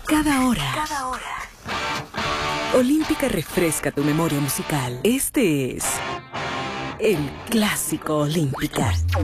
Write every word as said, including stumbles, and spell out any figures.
cada hora. Cada hora. Olímpica refresca tu memoria musical. Este es el Clásico Olímpica.